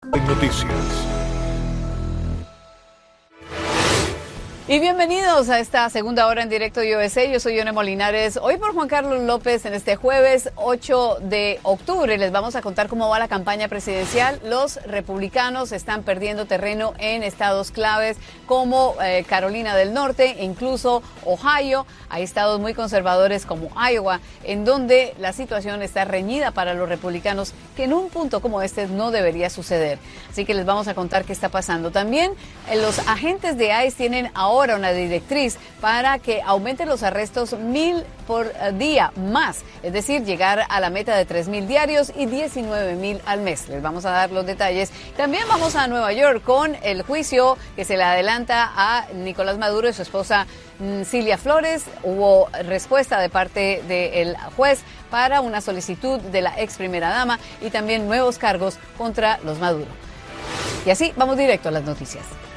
Noticias. Y bienvenidos a esta segunda hora en directo USA. Yo soy Yone Molinares. Hoy por Juan Carlos López, en este jueves 8 de octubre, les vamos a contar cómo va la campaña presidencial. Los republicanos están perdiendo terreno en estados claves como Carolina del Norte, incluso Ohio. Hay estados muy conservadores como Iowa, en donde la situación está reñida para los republicanos, que en un punto como este no debería suceder. Así que les vamos a contar qué está pasando. También los agentes de ICE tienen ahora una directriz para que aumenten los arrestos 1,000 por día más, es decir, llegar a la meta de 3,000 diarios y 19,000 al mes. Les vamos a dar los detalles. También vamos a Nueva York con el juicio que se le adelanta a Nicolás Maduro y su esposa Cilia Flores. Hubo respuesta de parte del juez para una solicitud de la ex primera dama y también nuevos cargos contra los Maduro. Y así vamos directo a las noticias.